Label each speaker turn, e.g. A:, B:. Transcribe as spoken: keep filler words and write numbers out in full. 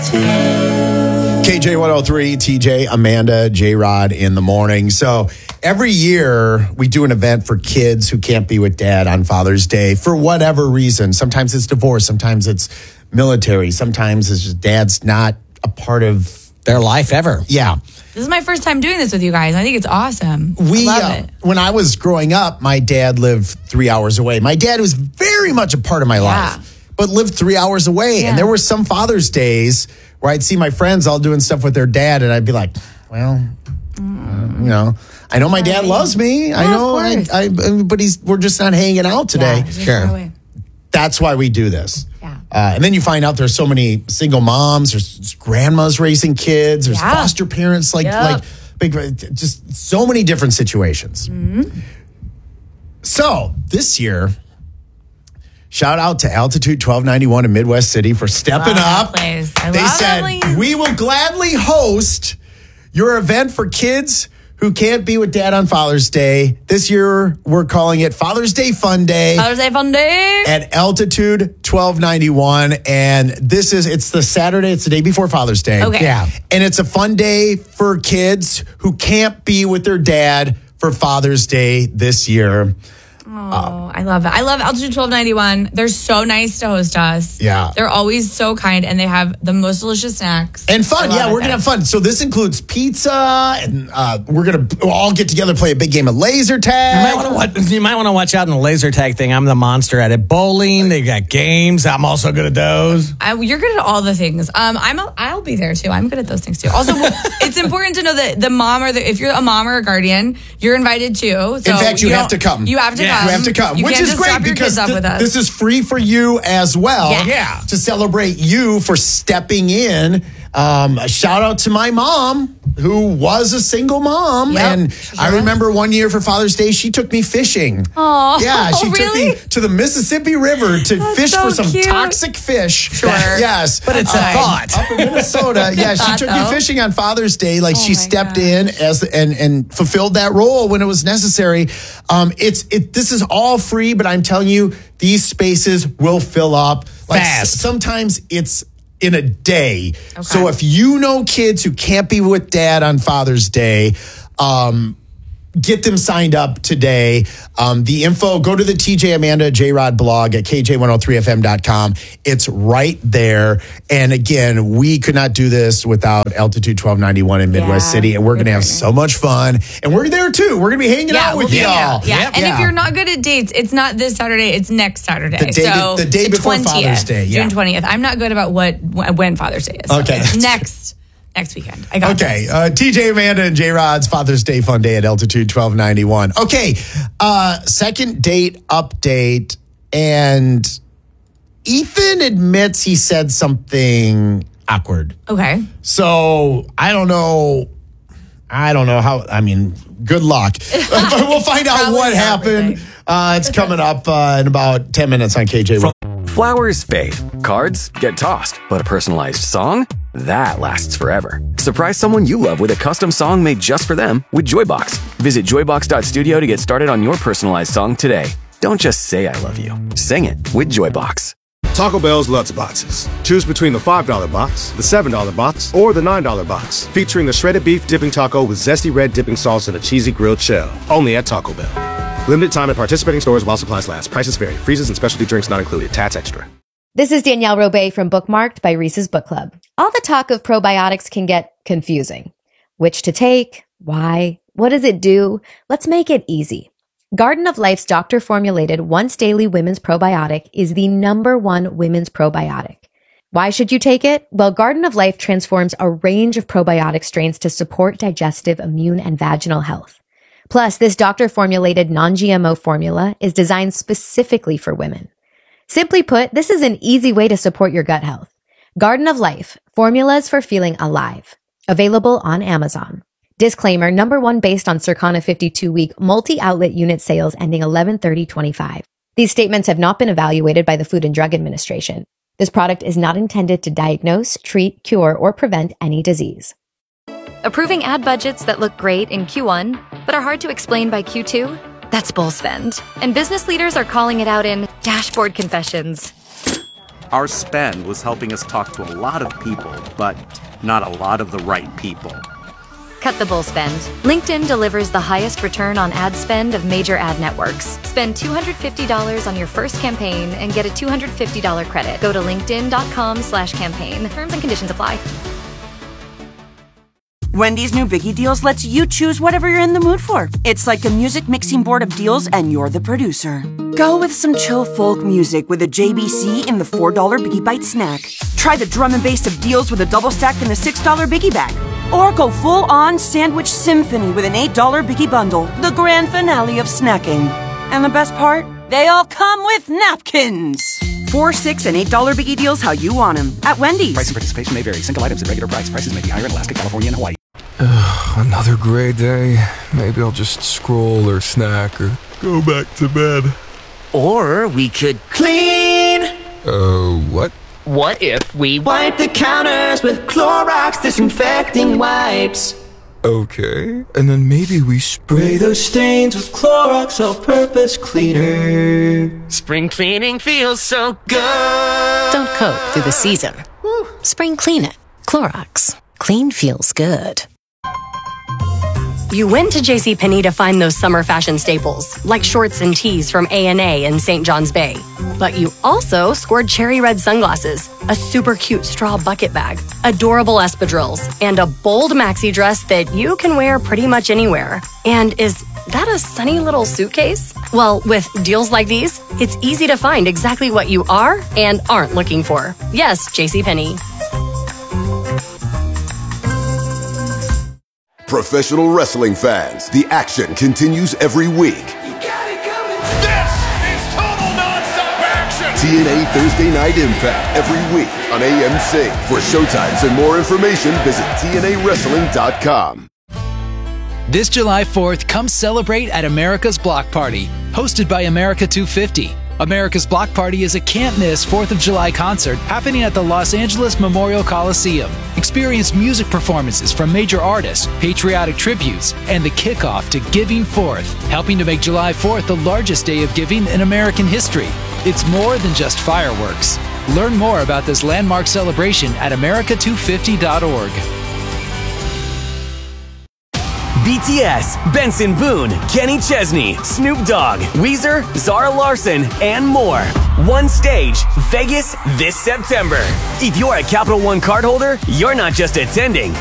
A: K J one oh three, T J, Amanda, J-Rod in the morning. So every year we do an event for kids who can't be with dad on Father's Day for whatever reason. Sometimes it's divorce. Sometimes it's military. Sometimes it's just dad's not a part of
B: their life ever.
A: Yeah.
C: This is my first time doing this with you guys. I think it's awesome.
A: We,
C: I love
A: uh,
C: it.
A: When I was growing up, my dad lived three hours away. My dad was very much a part of my
C: Yeah.
A: life, but lived three hours away.
C: Yeah.
A: And there were some Father's Days where I'd see my friends all doing stuff with their dad, and I'd be like, well, mm. uh, you know, I know my dad loves me.
C: Yeah,
A: I know,
C: of
A: I,
C: course.
A: I, but he's we're just not hanging out today.
C: Yeah, just far away.
A: That's why we do this.
C: Yeah.
A: Uh, and then you find out there's so many single moms, there's grandmas raising kids, there's
C: Yeah.
A: foster parents, like
C: Yep.
A: like big, just so many different situations.
C: Mm-hmm.
A: So this year, shout out to Altitude twelve ninety-one in Midwest City for stepping
C: Love that
A: up.
C: place. I
A: They
C: love
A: said,
C: that place.
A: we will gladly host your event for kids who can't be with dad on Father's Day. This year, we're calling it Father's Day Fun Day.
C: Father's Day Fun Day.
A: At Altitude twelve ninety-one. And this is, it's the Saturday, it's the day before Father's Day.
C: Okay.
B: Yeah.
A: And it's a fun day for kids who can't be with their dad for Father's Day this year.
C: Oh, I love it. I love Altitude twelve ninety-one. They're so nice to host us.
A: Yeah.
C: They're always so kind, and they have the most delicious snacks.
A: And
C: I
A: fun,
C: love
A: yeah,
C: it
A: we're going to
C: there.
A: have fun. So this includes pizza, and uh, we're going to all get together, play a big game of laser
B: You
A: tag.
B: might want to you might want to watch out in the laser tag thing. I'm the monster at it. Bowling, they got games. I'm also good at those.
C: I, you're good at all the things. Um, I'm a, I'll be there too. I'm good at those things too. Also, it's important to know that the mom or the if you're a mom or a guardian, you're invited too. So
A: In fact, you have
C: don't-
A: to come.
C: You have to
B: Yeah.
C: come.
A: You have to come,
C: You
A: which
C: can't
A: is
C: just
A: great
C: drop your
A: because
C: kids off
A: th-
C: with us.
A: this is free for you as well.
C: Yes.
B: Yeah.
A: To celebrate you for stepping in. Um, a shout out to my mom, who was a single mom.
C: Yep.
A: And
C: She
A: I
C: was.
A: remember one year for Father's Day, she took me fishing.
C: Aw,
A: Yeah, she
C: really?
A: took me to the Mississippi River to
C: That's
A: fish
C: so
A: for some
C: cute.
A: toxic fish.
C: Sure.
A: Yes.
B: But it's a
A: Uh,
B: thought.
A: Up in Minnesota. Yeah, she
C: thought,
A: took me
C: though.
A: fishing on Father's Day. Like
C: Oh
A: she
C: my
A: stepped
C: gosh.
A: in as and and fulfilled that role when it was necessary. Um, it's it. This is all free, but I'm telling you, these spaces will fill up like
B: Fast.
A: s- sometimes it's in a day.
C: Okay.
A: So if you know kids who can't be with dad on Father's Day, um, get them signed up today. Um, the info, go to the T J Amanda J-Rod blog at K J one oh three F M dot com. It's right there. And again, we could not do this without Altitude twelve ninety-one in Midwest
C: Yeah,
A: City. And we're
C: good
A: going to have
C: partner.
A: so much fun. And we're there too. We're going to be hanging
C: yeah,
A: out
C: we'll
A: with
C: be
A: y'all.
C: out. Yeah.
B: Yep.
C: And
A: Yeah.
C: if you're not good at dates, it's not this Saturday, it's next Saturday.
A: The day
C: so
A: be- the day before
C: twentieth,
A: Father's Day, yeah.
C: June twentieth. I'm not good about what when Father's Day is. So
A: Okay.
C: it's next next weekend. I got
A: Okay,
C: this.
A: uh, T J, Amanda, and J-Rod's Father's Day Fun Day at Altitude twelve ninety-one. Okay, uh, second date update, and Ethan admits he said something awkward.
C: Okay.
A: So I don't know. I don't know how. I mean, good luck. But we'll find out
C: Probably
A: what happened.
C: everything.
A: Uh, it's coming up uh, in about ten minutes on K J.
D: Flowers fade, cards get tossed, but a personalized song? That lasts forever. Surprise someone you love with a custom song made just for them with Joybox. Visit joybox dot studio to get started on your personalized song today. Don't just say I love you. Sing it with Joybox.
E: Taco Bell's Lutz Boxes. Choose between the five dollar box, the seven dollar box, or the nine dollar box. Featuring the shredded beef dipping taco with zesty red dipping sauce and a cheesy grilled shell. Only at Taco Bell. Limited time at participating stores while supplies last. Prices vary. Freezes and specialty drinks not included. Tats extra.
F: This is Danielle Robay from Bookmarked by Reese's Book Club. All the talk of probiotics can get confusing. Which to take? Why? What does it do? Let's make it easy. Garden of Life's doctor-formulated once daily women's probiotic is the number one women's probiotic. Why should you take it? Well, Garden of Life transforms a range of probiotic strains to support digestive, immune, and vaginal health. Plus, this doctor-formulated non-G M O formula is designed specifically for women. Simply put, this is an easy way to support your gut health. Garden of Life, formulas for feeling alive. Available on Amazon. Disclaimer, number one based on Circana fifty-two week multi-outlet unit sales ending eleven thirty twenty-five. These statements have not been evaluated by the Food and Drug Administration. This product is not intended to diagnose, treat, cure, or prevent any disease.
G: Approving ad budgets that look great in Q one, but are hard to explain by Q two? That's bull spend. And business leaders are calling it out in dashboard confessions.
H: Our spend was helping us talk to a lot of people, but not a lot of the right people.
G: Cut the bull spend. LinkedIn delivers the highest return on ad spend of major ad networks. Spend two hundred fifty dollars on your first campaign and get a two hundred fifty dollars credit. Go to linkedin.com slash campaign. Terms and conditions apply.
I: Wendy's new Biggie Deals lets you choose whatever you're in the mood for. It's like a music mixing board of deals and you're the producer. Go with some chill folk music with a J B C in the four dollar Biggie Bite snack. Try the drum and bass of deals with a double stack in the six dollar Biggie Bag. Or go full-on sandwich symphony with an eight dollar Biggie Bundle, the grand finale of snacking. And the best part? They all come with napkins. Four, six, and eight dollar Biggie Deals how you want them at Wendy's.
D: Price and participation may vary. Single items at regular price. Prices may be higher in Alaska, California, and Hawaii.
J: Ugh, another gray day. Maybe I'll just scroll or snack or go back to bed.
K: Or we could clean.
J: Oh, uh, what?
K: What if we wipe the counters with Clorox disinfecting wipes?
J: Okay, and then maybe we spray
K: those stains with Clorox all-purpose cleaner. Spring cleaning feels so good.
L: Don't cope through the season. Woo. Spring clean it. Clorox. Clean feels good.
M: You went to JCPenney to find those summer fashion staples, like shorts and tees from A and A in Saint John's Bay. But you also scored cherry red sunglasses, a super cute straw bucket bag, adorable espadrilles, and a bold maxi dress that you can wear pretty much anywhere. And is that a sunny little suitcase? Well, with deals like these, it's easy to find exactly what you are and aren't looking for. Yes, JCPenney.
N: Professional wrestling fans, the action continues every week.
O: You got it coming. This is total nonstop action.
N: T N A Thursday Night Impact every week on A M C. For showtimes and more information, visit T N A wrestling dot com.
P: This July fourth, come celebrate at America's Block Party, hosted by America two fifty. America's Block Party is a can't-miss fourth of July concert happening at the Los Angeles Memorial Coliseum. Experience music performances from major artists, patriotic tributes, and the kickoff to Giving Fourth, helping to make July fourth the largest day of giving in American history. It's more than just fireworks. Learn more about this landmark celebration at America two fifty dot org.
Q: B T S, Benson Boone, Kenny Chesney, Snoop Dogg, Weezer, Zara Larson, and more. One stage, Vegas this September. If you're a Capital One cardholder, you're not just attending,